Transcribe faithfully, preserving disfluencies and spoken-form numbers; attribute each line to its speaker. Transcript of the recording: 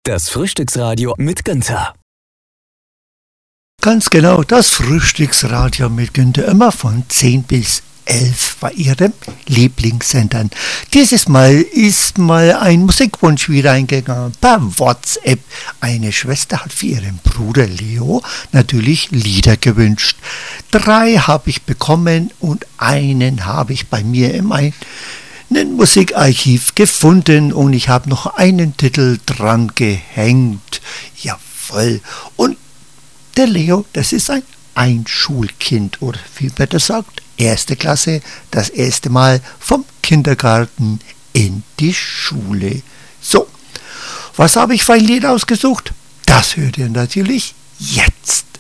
Speaker 1: Das Frühstücksradio mit Günther.
Speaker 2: Ganz genau, das Frühstücksradio mit Günther, immer von zehn bis elf bei Ihrem Lieblingssendern. Dieses Mal ist mal ein Musikwunsch wieder eingegangen per WhatsApp. Eine Schwester hat für ihren Bruder Leo natürlich Lieder gewünscht. Drei habe ich bekommen und einen habe ich bei mir im ein ein Musikarchiv gefunden und ich habe noch einen Titel dran gehängt. Jawohl. Und der Leo, das ist ein Einschulkind oder wie man das sagt, erste Klasse, das erste Mal vom Kindergarten in die Schule. So, was habe ich für ein Lied ausgesucht? Das hört ihr natürlich jetzt.